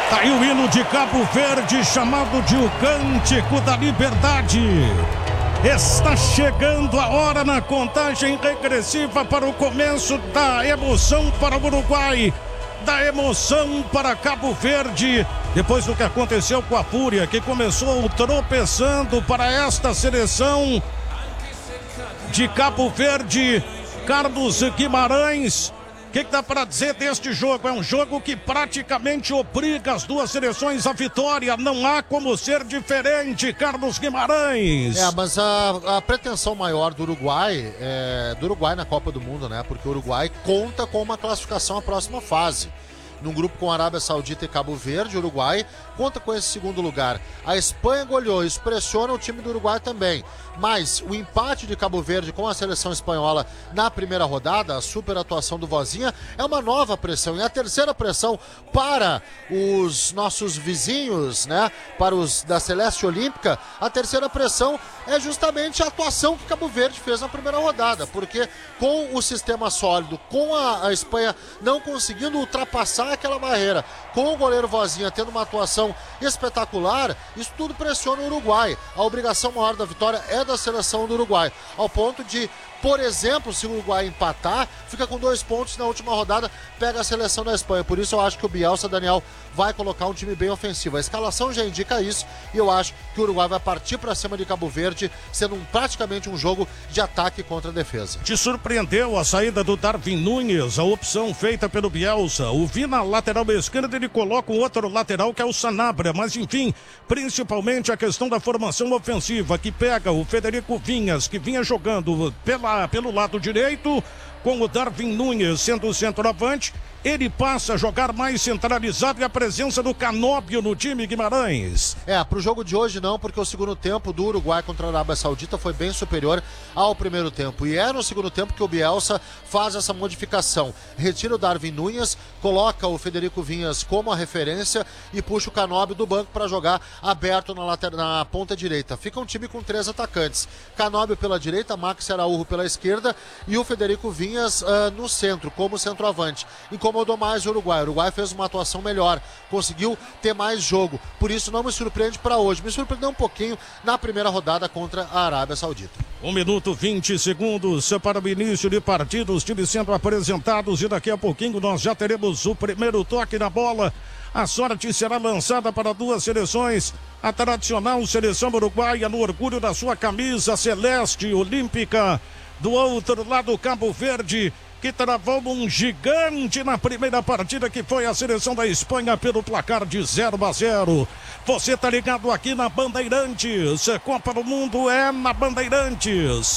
Tá aí o hino de Cabo Verde, chamado de o Cântico da Liberdade. Está chegando a hora na contagem regressiva para o começo da emoção para o Uruguai, da emoção para Cabo Verde, depois do que aconteceu com a Fúria, que começou tropeçando para esta seleção de Cabo Verde. Carlos Guimarães, o que dá para dizer deste jogo? É um jogo que praticamente obriga as duas seleções à vitória. Não há como ser diferente, Carlos Guimarães. Mas a pretensão maior do Uruguai na Copa do Mundo, né? Porque o Uruguai conta com uma classificação à próxima fase. Num grupo com Arábia Saudita e Cabo Verde, o Uruguai conta com esse segundo lugar. A Espanha goleou, isso pressiona o time do Uruguai também. Mas o empate de Cabo Verde com a seleção espanhola na primeira rodada, a super atuação do Vozinha, é uma nova pressão. E a terceira pressão para os nossos vizinhos, né? Para os da Celeste Olímpica, a terceira pressão é justamente a atuação que Cabo Verde fez na primeira rodada. Porque com o sistema sólido, com a Espanha não conseguindo ultrapassar aquela barreira, com o goleiro Vozinha tendo uma atuação espetacular, isso tudo pressiona o Uruguai. A obrigação maior da vitória é da seleção do Uruguai, ao ponto de, por exemplo, se o Uruguai empatar, fica com 2 pontos na última rodada, pega a seleção da Espanha. Por isso eu acho que o Bielsa, Daniel, vai colocar um time bem ofensivo. A escalação já indica isso e eu acho que o Uruguai vai partir para cima de Cabo Verde, sendo praticamente um jogo de ataque contra a defesa. Te surpreendeu a saída do Darwin Núñez, a opção feita pelo Bielsa? O Vi na lateral esquerda, ele coloca um outro lateral que é o Sanabria, mas enfim, principalmente a questão da formação ofensiva, que pega o Federico Vinhas, que vinha jogando pelo lado direito, com o Darwin Núñez sendo o centroavante, ele passa a jogar mais centralizado e a presença do Canóbio no time, Guimarães. Pro jogo de hoje não, porque o segundo tempo do Uruguai contra a Arábia Saudita foi bem superior ao primeiro tempo. E é no segundo tempo que o Bielsa faz essa modificação. Retira o Darwin Núñez, coloca o Federico Vinhas como a referência e puxa o Canóbio do banco para jogar aberto na ponta direita. Fica um time com 3 atacantes. Canóbio pela direita, Max Araújo pela esquerda e o Federico Vinhas no centro, como centroavante. Incomodou mais o Uruguai. O Uruguai fez uma atuação melhor, conseguiu ter mais jogo. Por isso não me surpreende para hoje. Me surpreendeu um pouquinho na primeira rodada contra a Arábia Saudita. 1 minuto 20 segundos para o início de partida, os times sendo apresentados e daqui a pouquinho nós já teremos o primeiro toque na bola. A sorte será lançada para duas seleções. A tradicional seleção uruguaia no orgulho da sua camisa celeste olímpica. Do outro lado, Cabo Verde, que travou um gigante na primeira partida, que foi a seleção da Espanha pelo placar de 0-0. Você tá ligado aqui na Bandeirantes. Copa do Mundo é na Bandeirantes.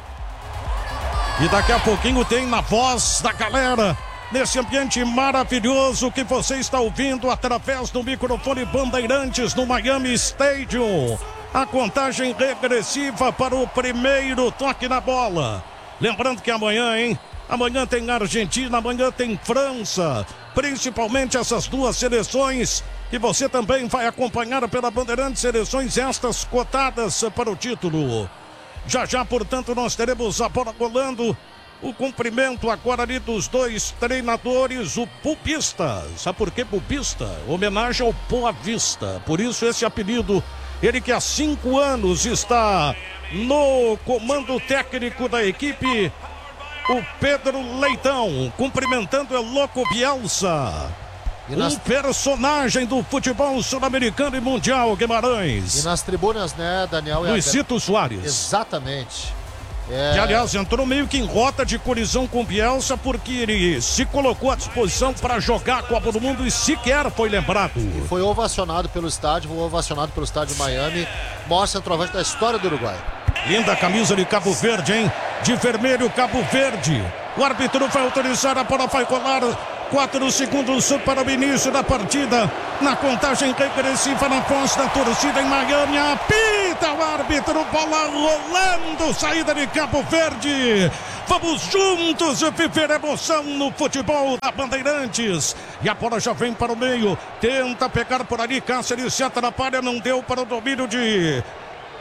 E daqui a pouquinho tem na voz da galera, nesse ambiente maravilhoso que você está ouvindo através do microfone Bandeirantes no Miami Stadium, a contagem regressiva para o primeiro toque na bola. Lembrando que amanhã tem Argentina, amanhã tem França, principalmente essas duas seleções que você também vai acompanhar pela Bandeirantes, seleções estas cotadas para o título. Já, portanto, nós teremos a bola rolando. O cumprimento agora ali dos dois treinadores, o Pupista. Sabe por que Pupista? Homenagem ao Boa Vista, por isso esse apelido. Ele que há 5 anos está no comando técnico da equipe, o Pedro Leitão, cumprimentando o Louco Bielsa. Um personagem do futebol sul-americano e mundial, Guimarães. E nas tribunas, né, Daniel? Luizito Soares. Exatamente. Que, aliás, entrou meio que em rota de colisão com o Bielsa, porque ele se colocou à disposição para jogar a Copa do Mundo e sequer foi lembrado. E foi ovacionado pelo estádio de Miami, maior centroavante da história do Uruguai. Linda camisa de Cabo Verde, hein? De vermelho, Cabo Verde. O árbitro vai autorizar, a bola vai rolar. 4 segundos para o início da partida. Na contagem regressiva, na voz da torcida em Miami. Apita o árbitro, bola rolando. Saída de Cabo Verde. Vamos juntos viver emoção no futebol da Bandeirantes. E a bola já vem para o meio. Tenta pegar por ali, Cáceres se atrapalha, não deu para o domínio de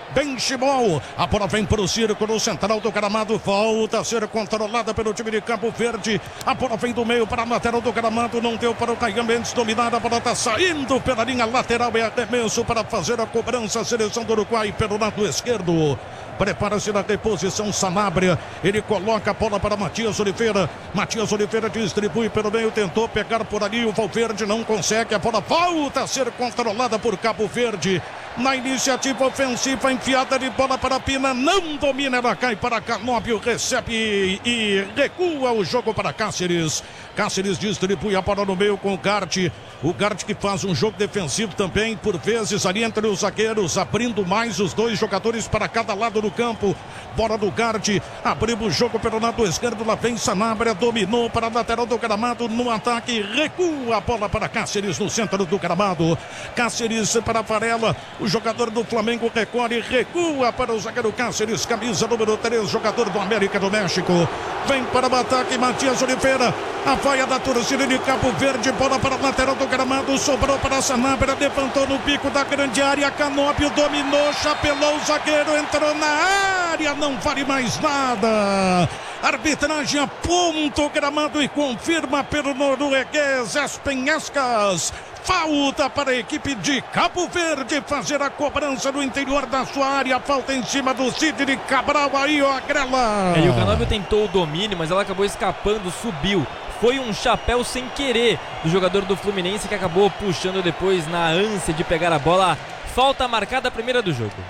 Benchimol. A bola vem para o círculo central do gramado. Volta a ser controlada pelo time de Cabo Verde. A bola vem do meio para a lateral do gramado. Não deu para o Caio Mendes dominar. A bola está saindo pela linha lateral. É arremesso para fazer a cobrança. A seleção do Uruguai pelo lado esquerdo. Prepara-se na reposição Sanabria. Ele coloca a bola para Matias Oliveira. Matias Oliveira distribui pelo meio. Tentou pegar por ali o Valverde. Não consegue. A bola volta a ser controlada por Cabo Verde. Na iniciativa ofensiva, enfiada de bola para Pina. Não domina. Ela cai para Canóbio. Recebe e recua o jogo para Cáceres. Cáceres distribui a bola no meio com o Gart. O Gart que faz um jogo defensivo também, por vezes, ali entre os zagueiros, abrindo mais os dois jogadores para cada lado do campo. Bola do Gart, abriu o jogo pelo lado esquerdo, lá vem Sanabria, dominou para a lateral do gramado, no ataque, recua a bola para Cáceres no centro do gramado. Cáceres para Varela, o jogador do Flamengo recolhe, recua para o zagueiro Cáceres, camisa número 3, jogador do América do México. Vem para o ataque, Matias Oliveira, a vaia da torcida de Cabo Verde, bola para a lateral do gramado, sobrou para Sanabria, levantou no pico da grande área, Canóbio dominou, chapelou o zagueiro, entrou na área, não vale mais nada. Arbitragem aponta o gramado e confirma pelo norueguês Espen Eskas. Falta para a equipe de Cabo Verde fazer a cobrança no interior da sua área. Falta em cima do Sidney Cabral aí, ó, Grela. E o Canóbio tentou o domínio, mas ela acabou escapando, subiu. Foi um chapéu sem querer do jogador do Fluminense que acabou puxando depois na ânsia de pegar a bola. Falta marcada, a primeira do jogo.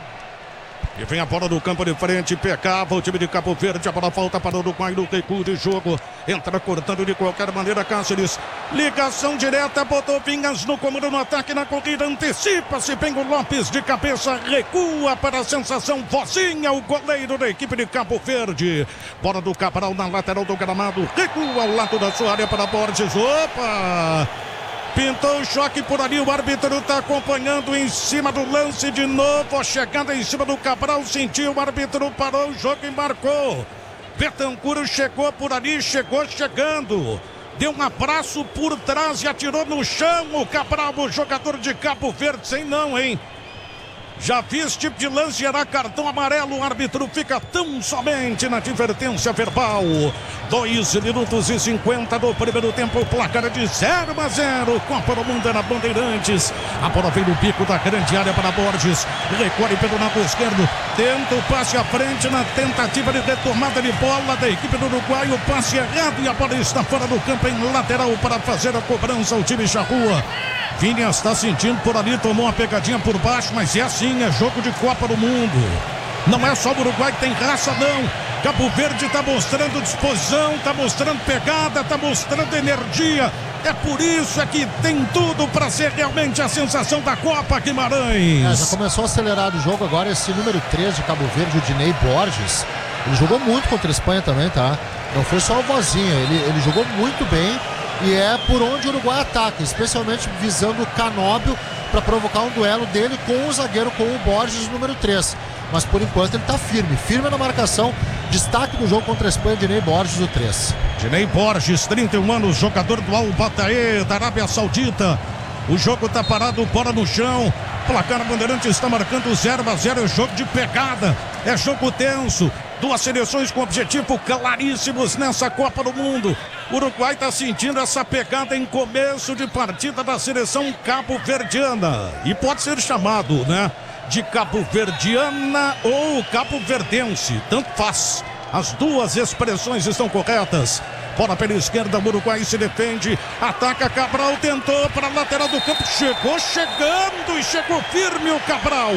E vem a bola do campo de frente, pecava o time de Cabo Verde, a bola volta para o Uruguai no recuo de jogo, entra cortando de qualquer maneira Cáceres, ligação direta, botou Vinhas no comando, no ataque, na corrida, antecipa-se, vem o Lopes de cabeça, recua para a sensação, Vozinha, o goleiro da equipe de Cabo Verde, bola do Cabral na lateral do gramado, recua ao lado da sua área para Borges, opa! Pintou o choque por ali, o árbitro está acompanhando em cima do lance de novo, a chegada em cima do Cabral, sentiu, o árbitro parou o jogo e marcou. Betancur chegou por ali, chegou chegando, deu um abraço por trás e atirou no chão o Cabral, o jogador de Cabo Verde, sem não, hein? Já vi esse tipo de lance, era cartão amarelo, o árbitro fica tão somente na advertência verbal. 2 minutos e 50 do primeiro tempo, placar de 0-0, Copa do Mundo na Bandeirantes. A bola vem no pico da grande área para Borges, recolhe pelo lado esquerdo, tenta o passe à frente na tentativa de retomada de bola da equipe do Uruguai, o passe errado e a bola está fora do campo em lateral para fazer a cobrança ao time Charrua. Vinhas está sentindo por ali, tomou uma pegadinha por baixo, mas é assim, é jogo de Copa do Mundo. Não é só o Uruguai que tem raça, não. Cabo Verde está mostrando disposição, está mostrando pegada, está mostrando energia. É por isso que tem tudo para ser realmente a sensação da Copa, Guimarães. Já começou acelerado o jogo agora, esse número 3 de Cabo Verde, o Dinei Borges. Ele jogou muito contra a Espanha também, tá? Não foi só o Vozinha, ele jogou muito bem. E é por onde o Uruguai ataca, especialmente visando o Canóbio para provocar um duelo dele com o zagueiro, com o Borges, número 3. Mas por enquanto ele está firme na marcação. Destaque do jogo contra a Espanha, Dinei Borges, o 3. Dinei Borges, 31 anos, jogador do Al Bataê, da Arábia Saudita. O jogo está parado, bola no chão. Placar Bandeirante está marcando 0-0, é jogo de pegada, é jogo tenso. Duas seleções com objetivo claríssimos nessa Copa do Mundo. O Uruguai está sentindo essa pegada em começo de partida da seleção cabo-verdiana. E pode ser chamado, né, de cabo-verdiana ou cabo-verdense. Tanto faz. As duas expressões estão corretas. Bola pela esquerda, o Uruguai se defende. Ataca Cabral, tentou para a lateral do campo. Chegou chegando e chegou firme o Cabral.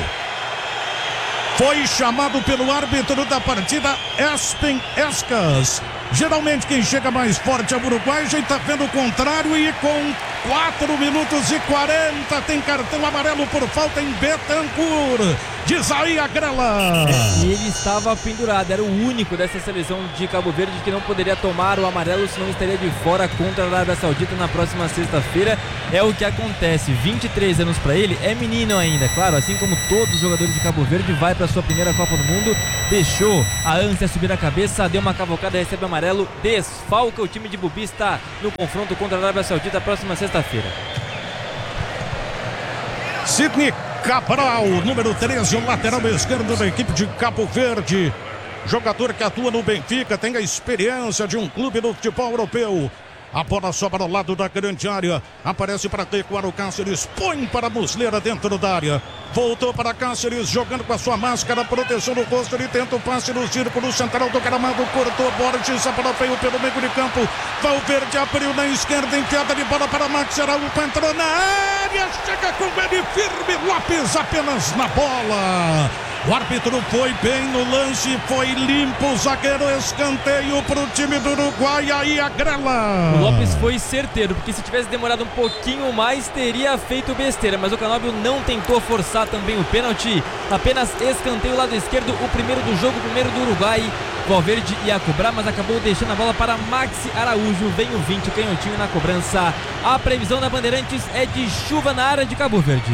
Foi chamado pelo árbitro da partida, Espen Eskas. Geralmente quem chega mais forte é o Uruguai, a gente está vendo o contrário e com 4 minutos e 40 tem cartão amarelo por falta em Betancur. Diz aí a Grela. E ele estava pendurado, era o único dessa seleção de Cabo Verde que não poderia tomar o amarelo, senão estaria de fora contra a Arábia Saudita na próxima sexta-feira. É o que acontece, 23 anos para ele, é menino ainda, claro, assim como todos os jogadores de Cabo Verde, vai para sua primeira Copa do Mundo, deixou a ânsia subir a cabeça, deu uma cavocada, recebe o amarelo, desfalca o time de Bubi, está no confronto contra a Arábia Saudita próxima sexta-feira. Sidney Cabral, número 13, o lateral esquerdo da equipe de Cabo Verde. Jogador que atua no Benfica, tem a experiência de um clube do futebol europeu. A bola sobra ao lado da grande área. Aparece para recuar o Cáceres. Põe para a Muslera dentro da área. Voltou para Cáceres, jogando com a sua máscara, proteção no rosto. Ele tenta o passe no círculo central do gramado. Cortou Borges, a bola veio pelo meio de campo. Valverde abriu na esquerda, enfiada de bola para Max Araújo. Entrou na área, chega com ele firme. Lopes apenas na bola. O árbitro foi bem no lance, foi limpo, o zagueiro, escanteio para o time do Uruguai, aí a grela. O Lopes foi certeiro, porque se tivesse demorado um pouquinho mais, teria feito besteira, mas o Canóbio não tentou forçar também o pênalti, apenas escanteio lado esquerdo, o primeiro do jogo, o primeiro do Uruguai. Valverde ia cobrar, mas acabou deixando a bola para Maxi Araújo, vem o 20, canhotinho na cobrança. A previsão da Bandeirantes é de chuva na área de Cabo Verde.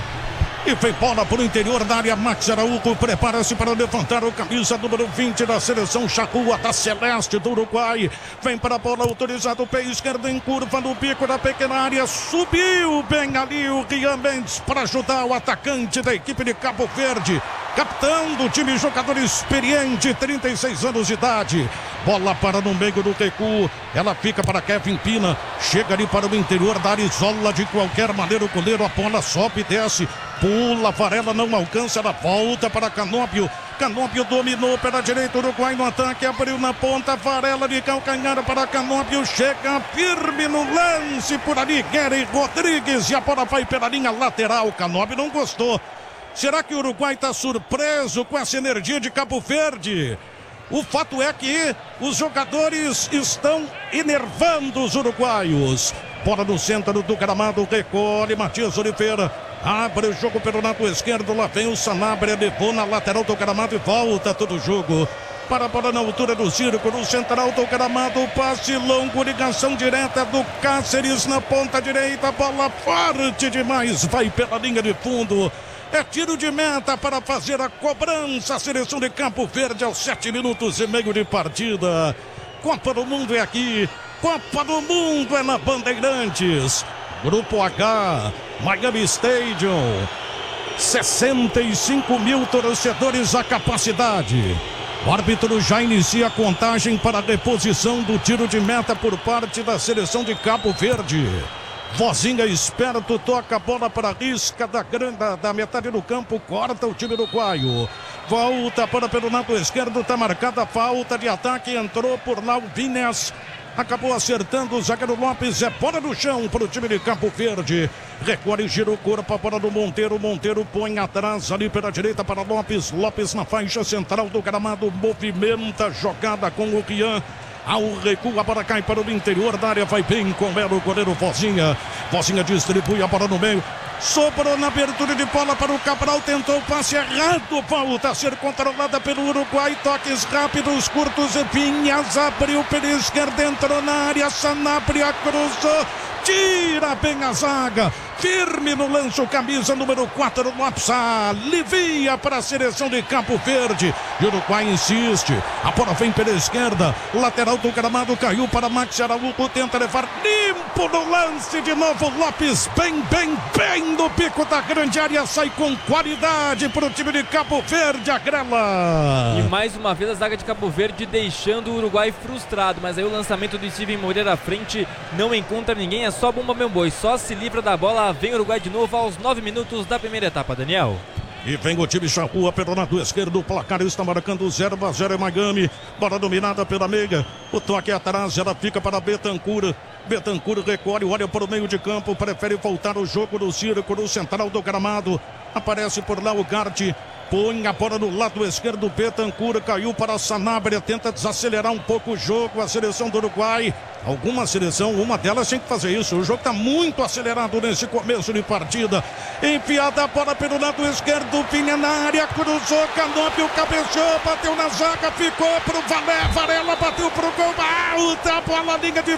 E vem bola para o interior da área. Max Araújo prepara-se para levantar o camisa número 20 da seleção Charrua da Celeste do Uruguai. Vem para a bola, autorizado o pé esquerdo em curva no bico da pequena área. Subiu bem ali o Rian Mendes para ajudar o atacante da equipe de Cabo Verde. Capitão do time, jogador experiente, 36 anos de idade. Bola para no meio do recuo. Ela fica para Kevin Pina. Chega ali para o interior da área, isola de qualquer maneira o goleiro. A bola sobe e desce. Pula, Varela não alcança, ela volta para Canóbio. Canóbio dominou pela direita, Uruguai no ataque, abriu na ponta, Varela de calcanhar para Canóbio, chega firme no lance por ali, Gary Rodrigues, e a bola vai pela linha lateral. Canóbio não gostou. Será que o Uruguai está surpreso com essa energia de Cabo Verde? O fato é que os jogadores estão enervando os uruguaios. Bola no centro do gramado, recolhe Matias Oliveira. Abre o jogo pelo lado esquerdo, lá vem o Sanabria, levou na lateral do gramado e volta todo o jogo. Para a bola na altura do círculo, central do gramado, passe longo, ligação direta do Cáceres na ponta direita, bola forte demais, vai pela linha de fundo. É tiro de meta para fazer a cobrança, a seleção de Cabo Verde aos 7 minutos e meio de partida. Copa do Mundo é aqui, Copa do Mundo é na Bandeirantes. Grupo H, Miami Stadium, 65 mil torcedores a capacidade. O árbitro já inicia a contagem para a reposição do tiro de meta por parte da seleção de Cabo Verde. Vozinha esperto, toca a bola para a risca da metade do campo, corta o time uruguaio. Volta para pelo lado esquerdo, está marcada a falta de ataque, entrou por lá o Vines. Acabou acertando o zagueiro Lopes, é bola no chão para o time de Cabo Verde. Recolhe, gira o corpo, a bola do Monteiro. Monteiro põe atrás ali pela direita para Lopes. Lopes na faixa central do gramado, movimenta a jogada com o Rian. Ao recuo, a bola cai para o interior da área, vai bem com ela o goleiro Vozinha. Vozinha distribui a bola no meio. Sobrou na abertura de bola para o Cabral, tentou o passe errado, volta a ser controlada pelo Uruguai, toques rápidos, curtos e Pinhas, abriu pela esquerda, entrou na área, Sanabria cruzou, tira bem a zaga, firme no lance, o camisa número 4, Lopes, alivia para a seleção de Cabo Verde, e o Uruguai insiste, a bola vem pela esquerda, lateral do gramado, caiu para Max Araújo, tenta levar limpo no lance, de novo Lopes, bem no pico da grande área, sai com qualidade para o time de Cabo Verde, a grela. E mais uma vez a zaga de Cabo Verde deixando o Uruguai frustrado, mas aí o lançamento do Steven Moreira à frente não encontra ninguém, é só bomba meu boi, só se livra da bola, vem o Uruguai de novo aos 9 minutos da primeira etapa, Daniel. E vem o time Charrua pelo lado esquerdo, o placar está marcando 0-0 em Miami, bola dominada pela meia, o toque atrás, ela fica para Betancur. Betancur recolhe, olha para o meio de campo, prefere voltar o jogo no círculo central do gramado, aparece por lá o Garte, põe a bola no lado esquerdo, Betancur caiu para Sanabria, tenta desacelerar um pouco o jogo, a seleção do Uruguai. Alguma seleção, uma delas tem que fazer isso. O jogo está muito acelerado nesse começo de partida. Enfiada a bola pelo lado esquerdo, Vinha na área, cruzou, Canóbio cabeceou, bateu na zaga, ficou pro Varela, bateu pro gol, alta bola, linha de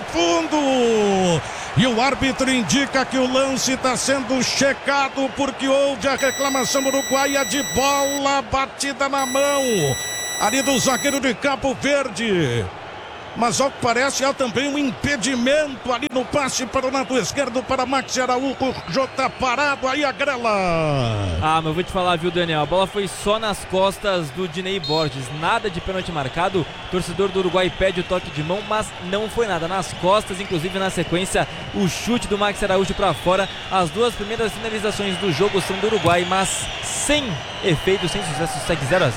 fundo. E o árbitro indica que o lance está sendo checado porque houve a reclamação uruguaia de bola batida na mão ali do zagueiro de Cabo Verde. mas ao que parece há também um impedimento ali no passe para o lado esquerdo para Max Araújo. O jogo tá parado aí, a Grela. Ah, mas eu vou te falar, viu, Daniel? A bola foi só nas costas do Dinei Borges, nada de pênalti marcado. O torcedor do Uruguai pede o toque de mão, mas não foi nada. Nas costas, inclusive na sequência, o chute do Max Araújo para fora. As duas primeiras finalizações do jogo são do Uruguai, mas sem efeito, sem sucesso, segue 0-0.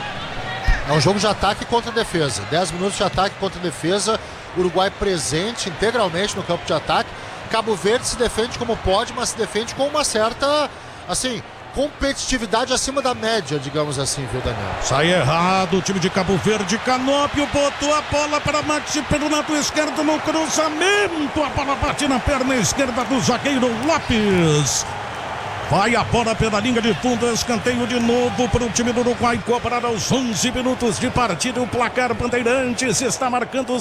É um jogo de ataque contra defesa. 10 minutos de ataque contra defesa. Uruguai presente integralmente no campo de ataque. Cabo Verde se defende como pode, mas se defende com uma certa, assim, competitividade acima da média, digamos assim, viu, Daniel? Sai errado o time de Cabo Verde. Canópio botou a bola para Maxi pelo lado esquerdo no cruzamento. A bola bate na perna esquerda do zagueiro Lopes. Vai a bola pela linha de fundo, escanteio de novo para o time do Uruguai, cobrar aos 11 minutos de partida. O placar Bandeirantes está marcando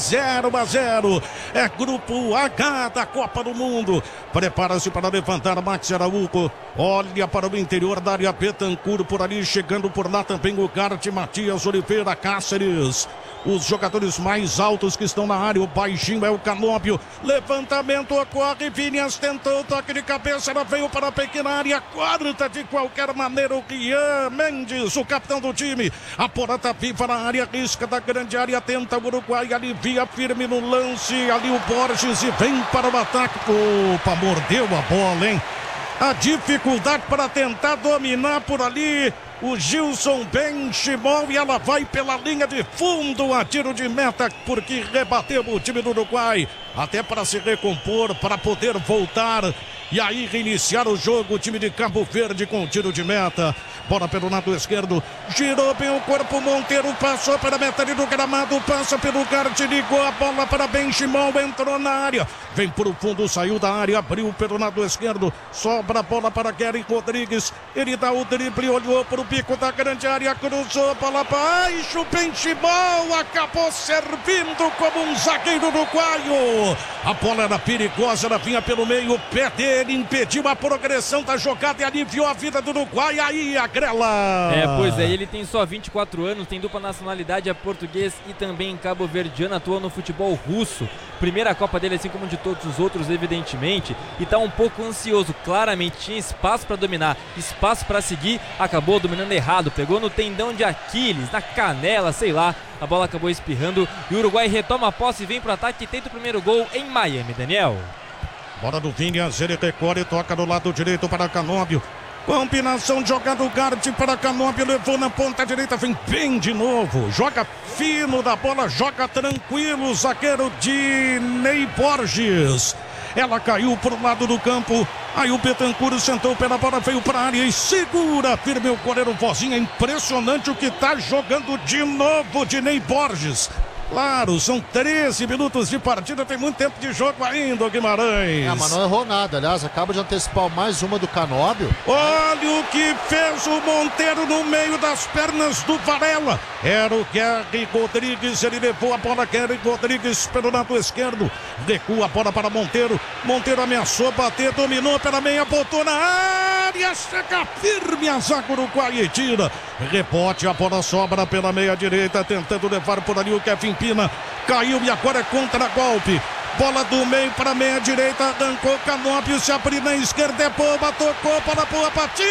0-0. É grupo H da Copa do Mundo. Prepara-se para levantar Max Araújo. Olha para o interior da área, Betancur por ali, chegando por lá também o Garte, Matias Oliveira, Cáceres. Os jogadores mais altos que estão na área, o baixinho é o Canóbio. Levantamento ocorre, Vinhas tentou, toque de cabeça, ela veio para a pequena área, corta de qualquer maneira o Rian Mendes, o capitão do time. A bola tá viva na área, risca da grande área, tenta o Uruguai, alivia firme no lance, ali o Borges e vem para o ataque. Opa, mordeu a bola, hein? A dificuldade para tentar dominar por ali o Gilson Benchimol, e ela vai pela linha de fundo a tiro de meta, porque rebateu o time do Uruguai, até para se recompor, para poder voltar e aí reiniciar o jogo. O time de Cabo Verde com tiro de meta. Bola pelo lado esquerdo, girou bem o corpo, Monteiro passou para a metade do gramado, passa pelo Garte, ligou a bola para Benchimol, entrou na área, vem por o fundo, saiu da área, abriu pelo lado esquerdo, sobra a bola para Gary Rodrigues, ele dá o drible, olhou para o bico da grande área, cruzou a bola baixo, Benchimol acabou servindo como um zagueiro uruguaio. A bola era perigosa, ela vinha pelo meio, o pé dele impediu a progressão da jogada e aliviou a vida do Uruguai. Aí a Grela. Pois é, ele tem só 24 anos, tem dupla nacionalidade, é português e também cabo-verdiano, atua no futebol russo. Primeira Copa dele, assim como de todos os outros, evidentemente, e tá um pouco ansioso, claramente, tinha espaço para dominar, espaço para seguir, acabou dominando errado, pegou no tendão de Aquiles, na canela, sei lá, a bola acabou espirrando e o Uruguai retoma a posse e vem pro ataque e tenta o primeiro gol em Miami, Daniel. Bola do Vinhas, ele decore, toca do lado direito para Canóbio. Combinação de jogada, o Garte para Canóbio, levou na ponta direita, vem bem de novo, joga fino da bola, joga tranquilo, o zagueiro Dinei Borges. Ela caiu para o lado do campo, aí o Betancur sentou pela bola, veio para a área e segura firme o goleiro Vozinha. Impressionante o que está jogando de novo Dinei Borges. Claro, são 13 minutos de partida, tem muito tempo de jogo ainda, Guimarães. Mas não errou nada, aliás, acaba de antecipar mais uma do Canóbio. Olha o que fez o Monteiro no meio das pernas do Varela. Era o Gary Rodrigues, ele levou a bola, Gary Rodrigues pelo lado esquerdo, recua a bola para Monteiro. Monteiro ameaçou bater, dominou pela meia, botou na área, chega firme a zaga uruguaia e tira. Rebote, a bola sobra pela meia direita, tentando levar por ali o Kevin Pina, caiu e agora é contra-golpe. Bola do meio para a meia direita, arrancou Canóbio, se abriu na esquerda, é boa, tocou para a boa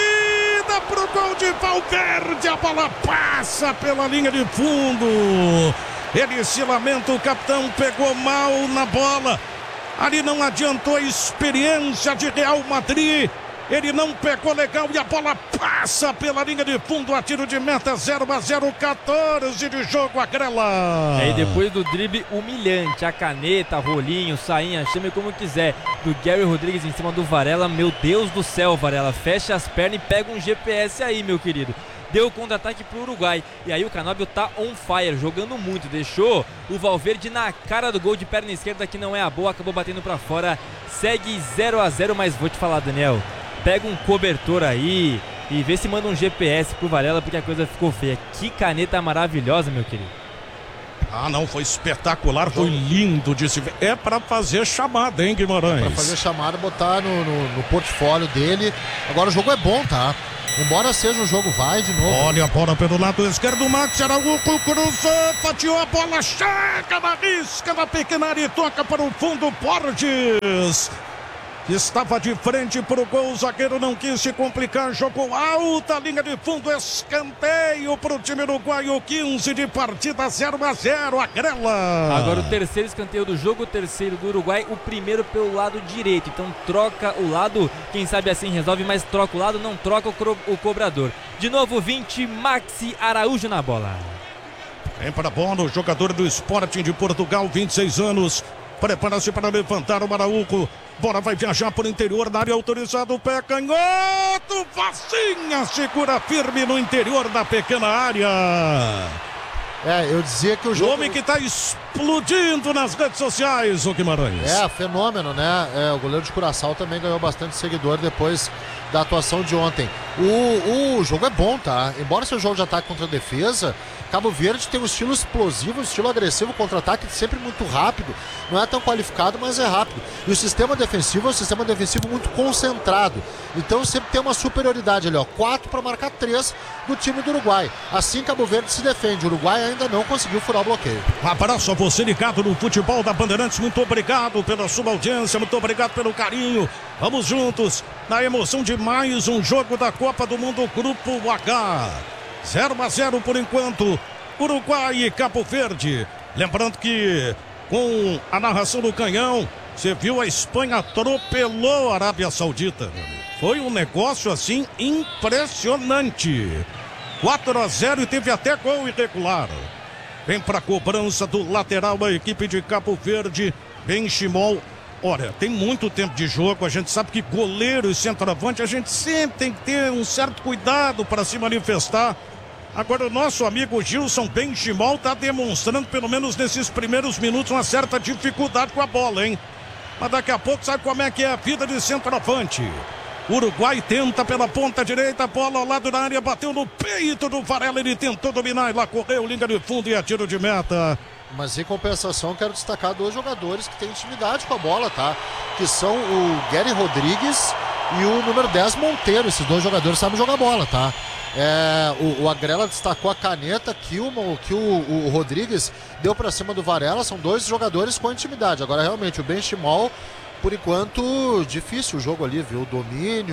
batida pro gol de Valverde, a bola passa pela linha de fundo. Ele se lamenta, o capitão pegou mal na bola, ali não adiantou a experiência de Real Madrid. Ele não pegou legal e a bola passa pela linha de fundo, a tiro de meta, 0-0, 14 de jogo, a Grela. E depois do drible humilhante, a caneta, rolinho, sainha, chame como quiser, do Gary Rodrigues em cima do Varela, meu Deus do céu, Varela, fecha as pernas e pega um GPS aí, meu querido. Deu o contra-ataque pro Uruguai, e aí o Canóbio tá on fire, jogando muito, deixou o Valverde na cara do gol de perna esquerda, que não é a boa, acabou batendo pra fora, segue 0-0, mas vou te falar, Daniel, pega um cobertor aí e vê se manda um GPS pro Varela, porque a coisa ficou feia. Que caneta maravilhosa, meu querido. Ah, não, foi espetacular, foi lindo de se ver. É pra fazer chamada, hein, Guimarães? Pra fazer chamada, botar no portfólio dele. Agora o jogo é bom, tá? Embora seja um jogo vai de novo. Olha a bola pelo lado esquerdo, Max Araújo cruzou, fatiou a bola, chega na risca da pequena área e toca para o fundo. Borges estava de frente para o gol, o zagueiro não quis se complicar, jogou alta linha de fundo, escanteio para o time uruguaio, 15 de partida, 0-0, a Grela. Agora o terceiro escanteio do jogo, o terceiro do Uruguai, o primeiro pelo lado direito, então troca o lado, quem sabe assim resolve, mas troca o lado, não troca o cobrador. De novo 20, Maxi Araújo na bola. Vem para a bola, o jogador do Sporting de Portugal, 26 anos, prepara-se para levantar o Araújo. Bola vai viajar por interior da área, autorizado o pé canhoto. Facinha segura firme no interior da pequena área. Eu dizia que o O jogo... homem que está explodindo nas redes sociais, o Guimarães. Fenômeno, né? O goleiro de Curaçao também ganhou bastante seguidor depois da atuação de ontem. O jogo é bom, tá? Embora seja um jogo de ataque contra a defesa, Cabo Verde tem um estilo explosivo, um estilo agressivo, contra-ataque sempre muito rápido. Não é tão qualificado, mas é rápido. E o sistema defensivo é um sistema defensivo muito concentrado. Então sempre tem uma superioridade ali, ó. 4 para marcar 3 do time do Uruguai. Assim Cabo Verde se defende. O Uruguai ainda não conseguiu furar o bloqueio. Um abraço a você ligado no futebol da Bandeirantes. Muito obrigado pela sua audiência, muito obrigado pelo carinho. Vamos juntos na emoção de mais um jogo da Copa do Mundo Grupo H. 0-0 por enquanto, Uruguai e Cabo Verde. Lembrando que com a narração do Canhão, você viu, a Espanha atropelou a Arábia Saudita. Foi um negócio assim impressionante. 4-0 e teve até gol irregular. Vem para a cobrança do lateral a equipe de Cabo Verde, Benchimol. Olha, tem muito tempo de jogo, a gente sabe que goleiro e centroavante, a gente sempre tem que ter um certo cuidado para se manifestar. Agora o nosso amigo Gilson Benchimol está demonstrando, pelo menos nesses primeiros minutos, uma certa dificuldade com a bola, hein? Mas daqui a pouco sabe como é que é a vida de centroavante. Uruguai tenta pela ponta direita, bola ao lado da área, bateu no peito do Varela, ele tentou dominar e lá correu, linha de fundo e a tiro de meta. Mas em compensação, quero destacar 2 jogadores que têm intimidade com a bola, tá? Que são o Gary Rodrigues e o número 10 Monteiro. Esses 2 jogadores sabem jogar bola, tá? O Agrela destacou a caneta que o Rodrigues deu pra cima do Varela. São 2 jogadores com intimidade. Agora realmente o Benchimol, por enquanto, difícil o jogo ali, viu? O domínio,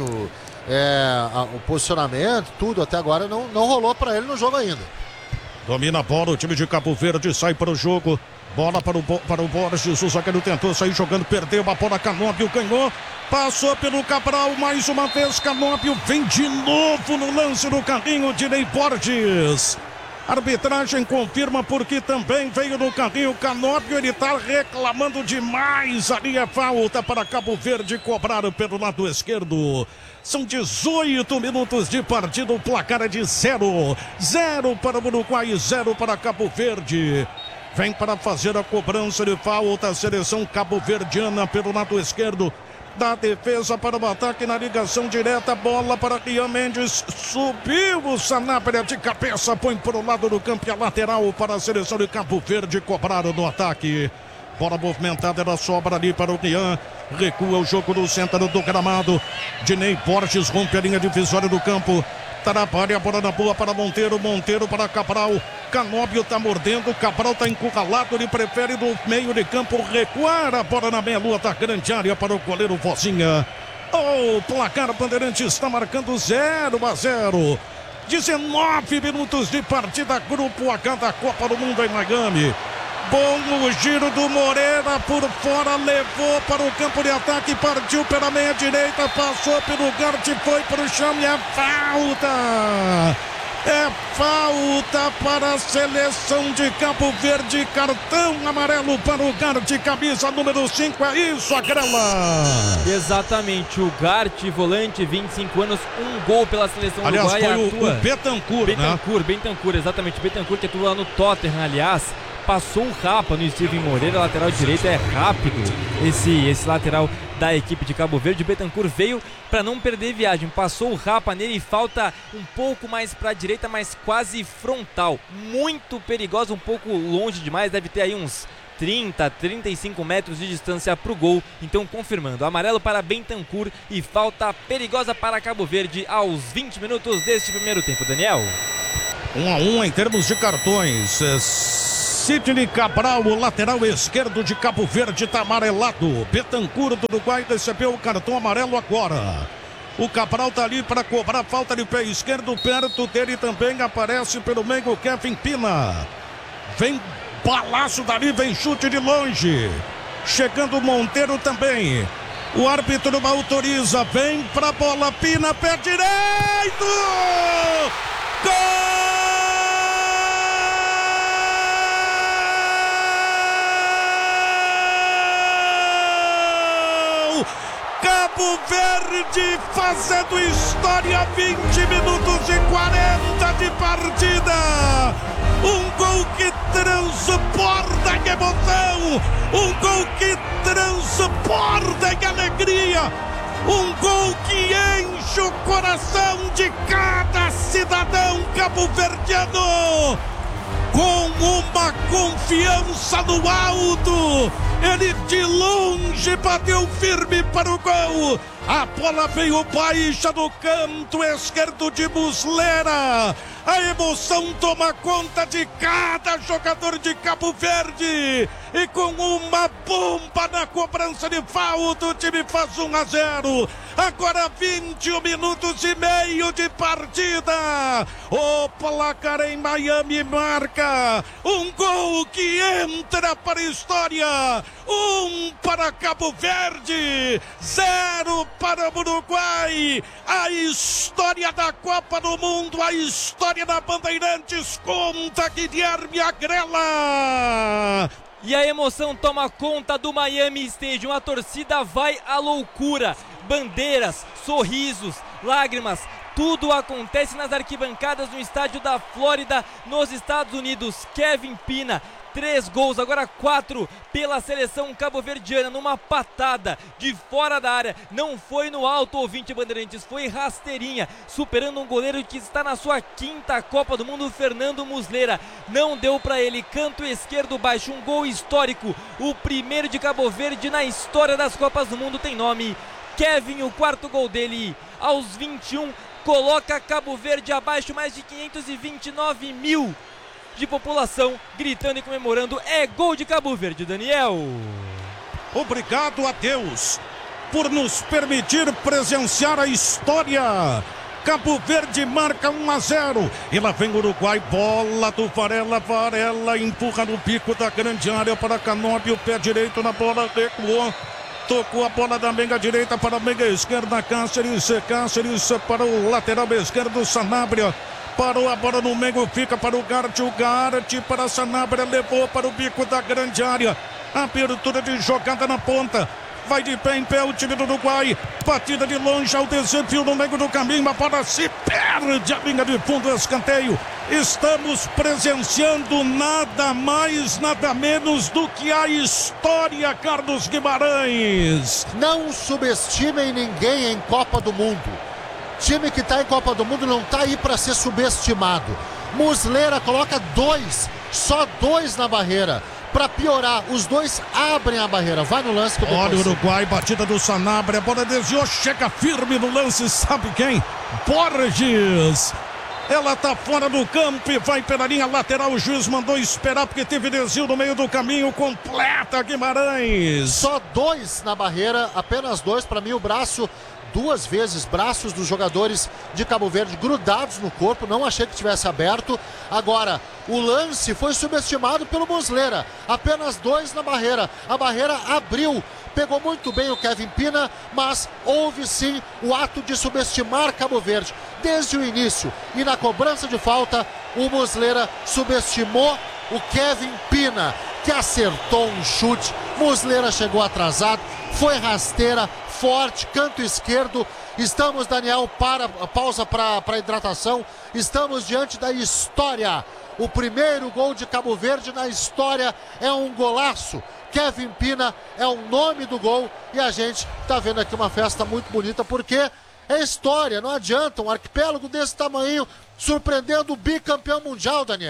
o posicionamento, tudo até agora não rolou pra ele no jogo ainda. Domina a bola, o time de Cabo Verde sai para o jogo. Bola para o Borges, o zagueiro tentou sair jogando, perdeu a bola, Canóbio ganhou. Passou pelo Cabral, mais uma vez Canóbio vem de novo no lance do carrinho de Ney Borges. Arbitragem confirma porque também veio no carrinho Canóbio, ele está reclamando demais. Ali é falta para Cabo Verde cobrar pelo lado esquerdo. São 18 minutos de partida, o placar é de 0 para o Uruguai e 0 para Cabo Verde. Vem para fazer a cobrança de falta a seleção cabo-verdiana pelo lado esquerdo. Da defesa para o ataque na ligação direta, bola para Rian Mendes, subiu o Sanabria de cabeça, põe para o lado do campo e a lateral para a seleção de Cabo Verde, cobrado no ataque. Bola movimentada, ela sobra ali para o Rian, recua o jogo no centro do gramado. Dinei Borges rompe a linha divisória do campo, trabalha a bola na boa para Monteiro, Monteiro para Cabral. Canóbio está mordendo, Cabral está encurralado, ele prefere do meio de campo recuar a bola na meia-lua da grande área para o goleiro Vozinha. O placar Bandeirante está marcando 0-0. 19 minutos de partida, Grupo H da Copa do Mundo em Miami. Bom o giro do Moreira por fora, levou para o campo de ataque, partiu pela meia direita, passou pelo Garte, foi para o chão e é falta. É falta para a seleção de Cabo Verde, cartão amarelo para o Garte, camisa número 5, é isso, Agrela. Exatamente, o Garte, volante, 25 anos, um gol pela seleção uruguaia. Aliás, foi o Bentancur, né? Bentancur, exatamente, Bentancur que atua lá no Tottenham, aliás. Passou um rapa no Steven Moreira, lateral direito, é rápido esse lateral da equipe de Cabo Verde. O Bentancur veio para não perder viagem, passou o rapa nele e falta um pouco mais para a direita, mas quase frontal, muito perigosa, um pouco longe demais, deve ter aí uns 30, 35 metros de distância para o gol. Então confirmando, amarelo para Bentancur e falta perigosa para Cabo Verde aos 20 minutos deste primeiro tempo, Daniel. 1-1 em termos de cartões. Sidney Cabral, o lateral esquerdo de Cabo Verde, está amarelado. Bentancur do Uruguai recebeu o cartão amarelo agora. O Cabral está ali para cobrar falta de pé esquerdo. Perto dele também aparece pelo meio o Kevin Pina. Vem balaço dali, vem chute de longe. Chegando o Monteiro também. O árbitro não autoriza. Vem pra bola, Pina, pé direito! Gol! Cabo Verde fazendo história, 20 minutos e 40 de partida. Um gol que transporta em emoção, um gol que transporta em alegria, um gol que enche o coração de cada cidadão cabo-verdiano. Com uma confiança no alto, ele de longe bateu firme para o gol. A bola veio baixa no canto esquerdo de Muslera. A emoção toma conta de cada jogador de Cabo Verde. E com uma bomba na cobrança de falta, o time faz 1-0. Agora 21 minutos e meio de partida. O placar em Miami marca um gol que entra para a história. 1 para Cabo Verde, 0 para o Uruguai. A história da Copa do Mundo, a história da Bandeirantes, conta Guilherme Agrela. E a emoção toma conta do Miami Stadium. A torcida vai à loucura. Bandeiras, sorrisos, lágrimas, tudo acontece nas arquibancadas no estádio da Flórida, nos Estados Unidos. Kevin Pina, 3 gols, agora 4 pela seleção cabo-verdiana, numa patada de fora da área. Não foi no alto, ouvinte Bandeirantes, foi rasteirinha, superando um goleiro que está na sua 5ª Copa do Mundo, Fernando Muslera. Não deu para ele, canto esquerdo baixo, um gol histórico, o primeiro de Cabo Verde na história das Copas do Mundo, tem nome. Kevin, o 4º gol dele aos 21, coloca Cabo Verde abaixo, mais de 529 mil de população gritando e comemorando. É gol de Cabo Verde, Daniel. Obrigado a Deus por nos permitir presenciar a história. Cabo Verde marca 1-0. E lá vem o Uruguai, bola do Varela. Varela empurra no bico da grande área para Canóbio, o pé direito na bola, recuou. Tocou a bola da meia direita para a meia esquerda, Cáceres para o lateral esquerdo, Sanabria. Parou a bola no meio, fica para o Garte para Sanabria, levou para o bico da grande área. Abertura de jogada na ponta. Vai de pé em pé o time do Uruguai. Batida de longe ao desafio no meio do caminho. A bola se perde a linha de fundo, escanteio. Estamos presenciando nada mais, nada menos do que a história, Carlos Guimarães. Não subestimem ninguém em Copa do Mundo. Time que está em Copa do Mundo não está aí para ser subestimado. Muslera coloca 2, só 2 na barreira. Para piorar, os 2 abrem a barreira. Vai no lance que eu Olha o Uruguai, batida do Sanabria, a bola desviou, chega firme no lance, sabe quem? Borges. Ela tá fora do campo e vai pela linha lateral. O juiz mandou esperar porque teve desvio no meio do caminho. Completa Guimarães. Só 2 na barreira, apenas 2. Para mim o braço, 2 vezes braços dos jogadores de Cabo Verde grudados no corpo. Não achei que tivesse aberto. Agora, o lance foi subestimado pelo Muslera. Apenas 2 na barreira. A barreira abriu. Pegou muito bem o Kevin Pina, mas houve sim o ato de subestimar Cabo Verde desde o início. E na cobrança de falta, o Muslera subestimou o Kevin Pina, que acertou um chute. Muslera chegou atrasado, foi rasteira, forte, canto esquerdo. Estamos, Daniel, pausa para hidratação. Estamos diante da história. O primeiro gol de Cabo Verde na história é um golaço. Kevin Pina é o nome do gol e a gente está vendo aqui uma festa muito bonita porque é história, não adianta um arquipélago desse tamanho surpreendendo o bicampeão mundial, Daniel.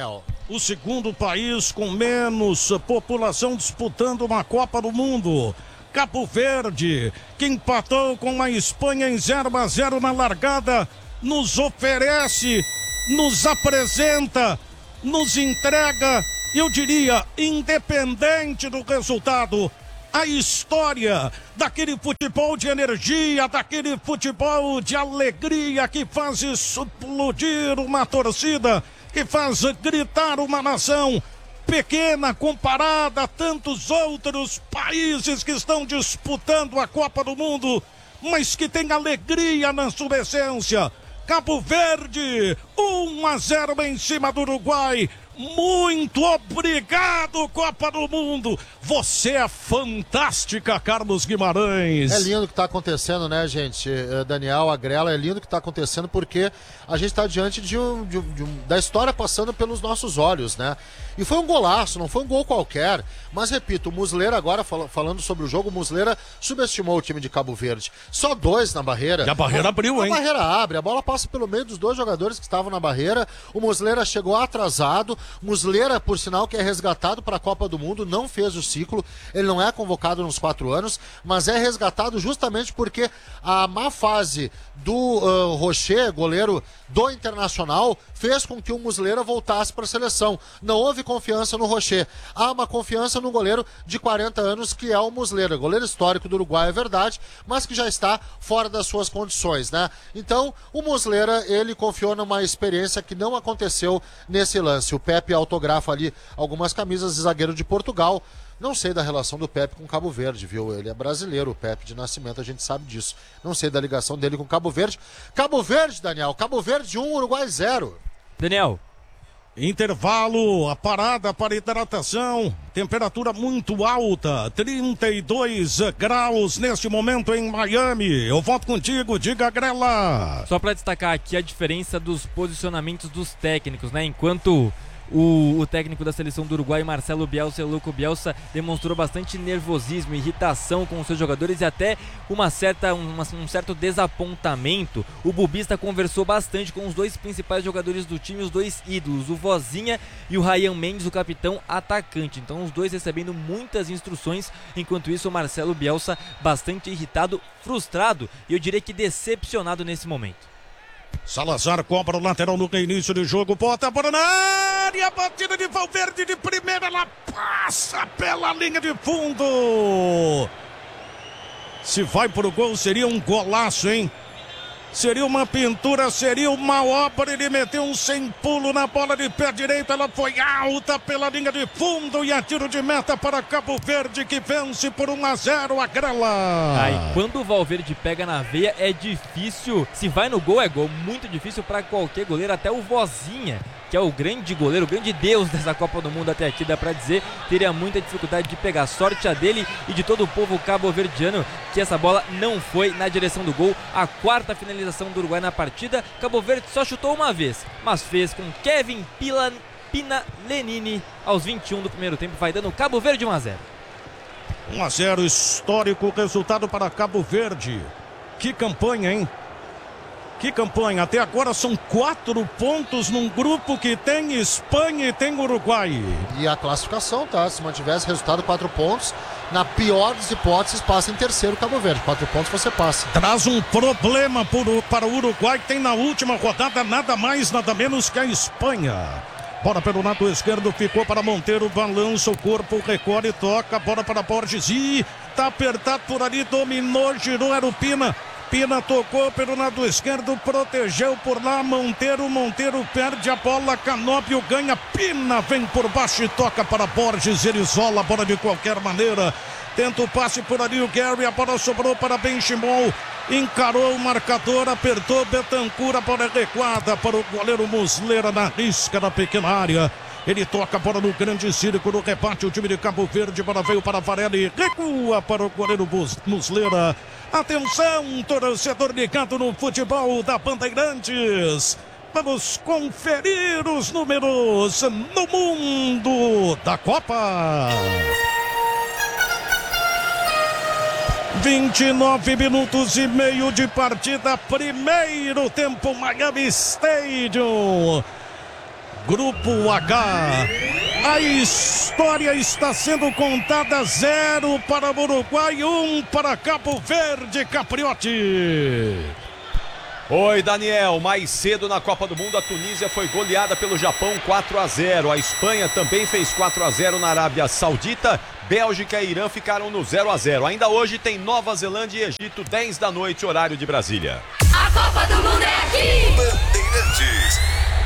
o segundo país com menos população disputando uma Copa do Mundo. Cabo Verde, que empatou com a Espanha em 0-0 na largada, nos oferece, nos apresenta, nos entrega, eu diria, independente do resultado, a história daquele futebol de energia, daquele futebol de alegria que faz explodir uma torcida, que faz gritar uma nação pequena comparada a tantos outros países que estão disputando a Copa do Mundo, mas que tem alegria na sua essência. Cabo Verde, 1-0 em cima do Uruguai. Muito obrigado, Copa do Mundo. Você é fantástica, Carlos Guimarães. É lindo o que está acontecendo, né, gente? Daniel, Agrela, é lindo o que está acontecendo porque a gente está diante da história passando pelos nossos olhos, né? E foi um golaço, não foi um gol qualquer. Mas, repito, o Muslera agora, falando sobre o jogo, o Muslera subestimou o time de Cabo Verde. Só 2 na barreira. E a barreira abriu, hein? A barreira abre, a bola passa pelo meio dos 2 jogadores que estavam na barreira. O Muslera chegou atrasado. Muslera, por sinal, que é resgatado para a Copa do Mundo, não fez o ciclo. Ele não é convocado nos 4 anos, mas é resgatado justamente porque a má fase do Rocher, goleiro do Internacional, fez com que o Muslera voltasse para a seleção. Não houve confiança no Rocher. Há uma confiança no goleiro de 40 anos, que é o Muslera, goleiro histórico do Uruguai, é verdade, mas que já está fora das suas condições, né? Então, o Muslera, ele confiou numa experiência que não aconteceu nesse lance. O Pepe autografa ali algumas camisas de zagueiro de Portugal. Não sei da relação do Pepe com Cabo Verde, viu? Ele é brasileiro, o Pepe de nascimento, a gente sabe disso. Não sei da ligação dele com Cabo Verde. Cabo Verde, Daniel, Cabo Verde 1, Uruguai 0. Daniel. Intervalo, a parada para hidratação, temperatura muito alta, 32 graus neste momento em Miami. Eu volto contigo, diga, Grela. Só para destacar aqui a diferença dos posicionamentos dos técnicos, né? Enquanto o técnico da seleção do Uruguai, Marcelo Bielsa, Louco Bielsa, demonstrou bastante nervosismo, irritação com os seus jogadores e até um certo desapontamento. O Bubista conversou bastante com os 2 principais jogadores do time, os 2 ídolos, o Vozinha e o Ryan Mendes, o capitão atacante. Então os 2 recebendo muitas instruções, enquanto isso o Marcelo Bielsa bastante irritado, frustrado e eu diria que decepcionado nesse momento. Salazar cobra o lateral no início do jogo, bota a bola na área, batida de Valverde de primeira, ela passa pela linha de fundo. Se vai pro gol, seria um golaço, hein? Seria uma pintura, seria uma obra. Ele meteu um sem pulo na bola de pé direito. Ela foi alta pela linha de fundo e a tiro de meta para Cabo Verde, que vence por 1-0 a Grela. Aí, quando o Valverde pega na veia, é difícil. Se vai no gol, é gol. Muito difícil para qualquer goleiro, até o Vozinha, que é o grande goleiro, o grande deus dessa Copa do Mundo até aqui, dá pra dizer, teria muita dificuldade de pegar. Sorte a dele e de todo o povo cabo-verdiano, que essa bola não foi na direção do gol. A 4ª finalização do Uruguai na partida. Cabo Verde só chutou uma vez, mas fez com Kevin Pina Lenini aos 21 do primeiro tempo, vai dando Cabo Verde 1-0. 1-0, histórico resultado para Cabo Verde. Que campanha, hein? Que campanha, até agora são 4 pontos num grupo que tem Espanha e tem Uruguai. E a classificação, tá? Se mantivesse resultado 4 pontos, na pior das hipóteses, passa em terceiro Cabo Verde. 4 pontos você passa. Traz um problema para o Uruguai, que tem na última rodada nada mais, nada menos que a Espanha. Bola pelo lado esquerdo, ficou para Monteiro, balança o corpo, recolhe, toca, bola para Borges. E tá apertado por ali, dominou, girou, era o Pina. Pina tocou pelo lado esquerdo, protegeu por lá, Monteiro perde a bola, Canóbio ganha, Pina vem por baixo e toca para Borges, ele isola a bola de qualquer maneira, tenta o passe por ali o Gary, a bola sobrou para Benchimol, encarou o marcador, apertou Betancur, a bola recuada para o goleiro Muslera na risca da pequena área. Ele toca a bola no grande círculo, rebate o time de Cabo Verde, bola veio para Varela e recua para o goleiro Muslera. Atenção, torcedor ligado no futebol da Bandeirantes. Vamos conferir os números no mundo da Copa. 29 minutos e meio de partida, primeiro tempo, Miami Stadium. Grupo H. A história está sendo contada: 0 para o Uruguai, 1 para Cabo Verde, Capriotti. Oi, Daniel. Mais cedo na Copa do Mundo, a Tunísia foi goleada pelo Japão 4-0. A Espanha também fez 4-0 na Arábia Saudita. Bélgica e Irã ficaram no 0-0. Ainda hoje tem Nova Zelândia e Egito, 10 da noite, horário de Brasília. A Copa do Mundo é aqui! Bandeirantes.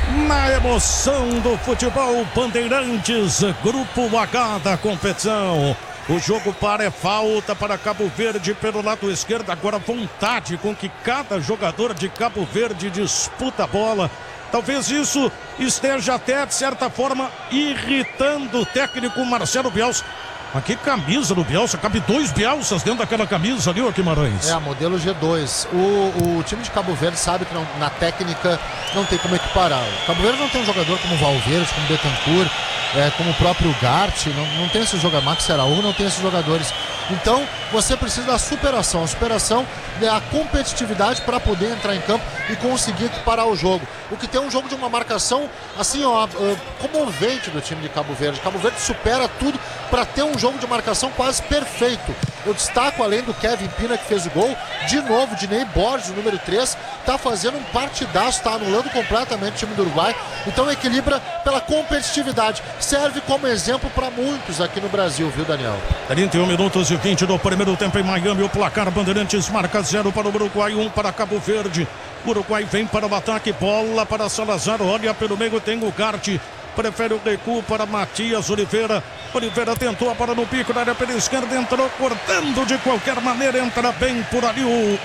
Na emoção do futebol, Bandeirantes, Grupo H da competição. O jogo para é falta para Cabo Verde pelo lado esquerdo. Agora vontade com que cada jogador de Cabo Verde disputa a bola. Talvez isso esteja até, de certa forma, irritando o técnico Marcelo Bielsa. Mas que camisa do Bielsa, cabe 2 Bielsas dentro daquela camisa ali, ô Guimarães. É, modelo G2. O time de Cabo Verde sabe que na técnica não tem como equiparar. O Cabo Verde não tem um jogador como Valverde, como Betancur, como o próprio Gart, não tem esse jogador, Max Araújo, não tem esses jogadores. Então, você precisa da superação. A superação é a competitividade para poder entrar em campo e conseguir equiparar o jogo. O que tem um jogo de uma marcação, assim, ó, comovente do time de Cabo Verde. Cabo Verde supera tudo para ter um jogo de marcação quase perfeito. Eu destaco, além do Kevin Pina, que fez o gol, de novo, Dinei Borges, o número 3, tá fazendo um partidaço, tá anulando completamente o time do Uruguai. Então equilibra pela competitividade. Serve como exemplo para muitos aqui no Brasil, viu, Daniel? 31 minutos e 20 do primeiro tempo em Miami. O placar: Bandeirantes marca 0 para o Uruguai, 1 para Cabo Verde. Uruguai vem para o ataque, bola para Salazar, olha pelo meio, tem o Gart. Prefere o recuo para Matias Oliveira. Oliveira tentou a bola no pico da área pela esquerda, entrou cortando de qualquer maneira, entra bem por ali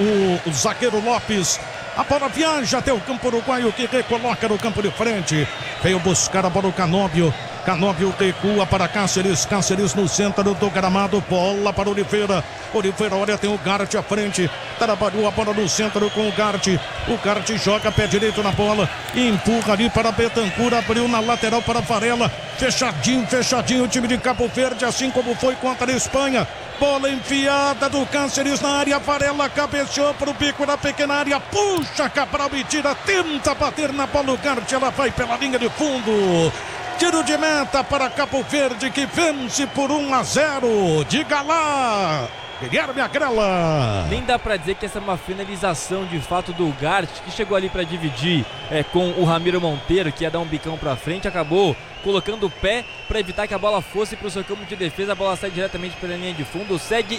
o zagueiro Lopes. A bola viaja até o campo uruguaio, que recoloca no campo de frente. Veio buscar a bola o Canóbio. Canóbio recua para Cáceres. Cáceres no centro do gramado. Bola para Oliveira. Oliveira, olha, tem o Gart à frente. Trabalhou a bola no centro com o Gart. O Gart joga pé direito na bola. E empurra ali para Betancur. Abriu na lateral para Varela. Fechadinho, fechadinho o time de Cabo Verde, assim como foi contra a Espanha. Bola enfiada do Cáceres na área. Varela cabeceou para o bico da pequena área. Puxa, Cabral e tira. Tenta bater na bola o Gart. Ela vai pela linha de fundo. Tiro de meta para Cabo Verde, que vence por 1-0. Diga lá, Guilherme Agrela. Nem dá pra dizer que essa é uma finalização de fato do Gart, que chegou ali pra dividir com o Ramiro Monteiro, que ia dar um bicão pra frente, acabou colocando o pé para evitar que a bola fosse pro seu campo de defesa. A bola sai diretamente pela linha de fundo. Segue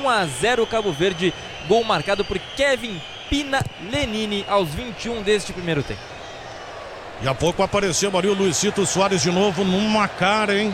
1-0 Cabo Verde. Gol marcado por Kevin Pina Lenini aos 21 deste primeiro tempo. E a pouco apareceu ali o Luizito Soares de novo, numa cara, hein?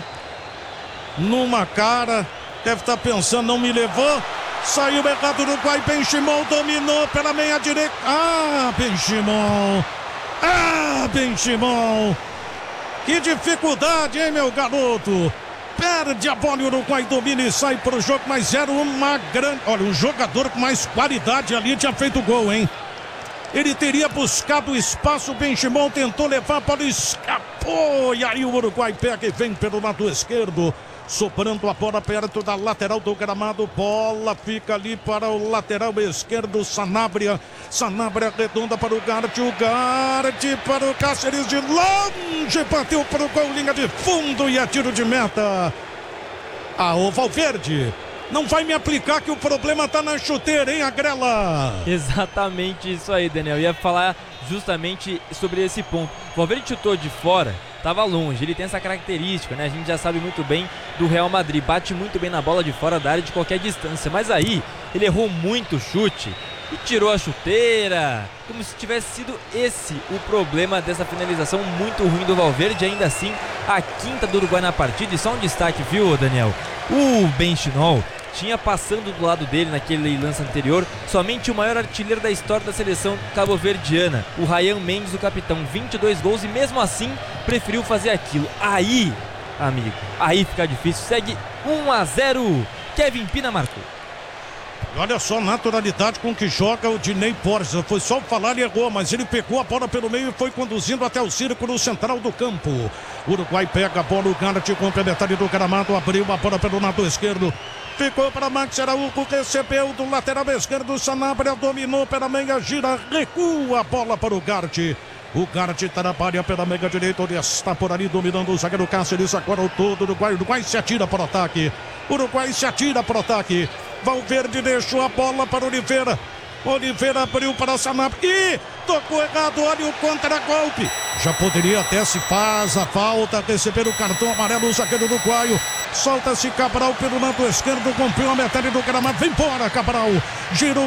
Numa cara. Deve estar pensando, não me levou. Saiu errado do Uruguai. Benchimol dominou pela meia direita. Ah, Benchimol. Ah, Benchimol. Que dificuldade, hein, meu garoto? Perde a bola e o Uruguai domina e sai para o jogo. Mas era uma grande... Olha, um jogador com mais qualidade ali tinha feito gol, hein? Ele teria buscado espaço, o Benchimol tentou levar, a bola escapou. E aí o Uruguai pega e vem pelo lado esquerdo. Sobrando a bola perto da lateral do gramado. Bola fica ali para o lateral esquerdo, Sanabria. Sanabria redonda para o Gart. O Gart para o Cáceres de longe. Bateu para o gol, linha de fundo e é tiro de meta. O Valverde não vai me aplicar que o problema tá na chuteira, hein, Agrela? Exatamente isso aí, Daniel. Eu ia falar justamente sobre esse ponto. O Valverde chutou de fora, tava longe, ele tem essa característica, né? A gente já sabe muito bem do Real Madrid, bate muito bem na bola de fora da área de qualquer distância, mas aí ele errou muito o chute e tirou a chuteira, como se tivesse sido esse o problema dessa finalização muito ruim do Valverde. Ainda assim, a quinta do Uruguai na partida. E só um destaque, viu, Daniel? O Benchimol tinha passando do lado dele naquele lance anterior somente o maior artilheiro da história da seleção cabo-verdiana, o Ryan Mendes, o capitão, 22 gols, e mesmo assim preferiu fazer aquilo. Aí, amigo, aí fica difícil. Segue 1-0, Kevin Pina marcou. Olha só a naturalidade com que joga o Dinei Borges. Foi só falar e errou, mas ele pegou a bola pelo meio e foi conduzindo até o círculo central do campo. O Uruguai pega a bola, o Gart com a metade do gramado, abriu a bola pelo lado esquerdo. Ficou para Max Araújo, recebeu do lateral esquerdo, Sanabria dominou pela meia, gira, recua a bola para o Gart. O Garte trabalha pela mega direita, onde está por ali dominando o zagueiro Cássio. Ele agora todo o Uruguai. O Uruguai se atira para o ataque. Uruguai se atira para o ataque. Valverde deixou a bola para Oliveira. Oliveira abriu para Sanab. E tocou errado. Olha o contra-golpe. Já poderia até, se faz a falta, receber o cartão amarelo. O zagueiro uruguaio. Solta-se Cabral pelo lado esquerdo. Rompeu a metade do gramado. Vem embora, Cabral. Girou.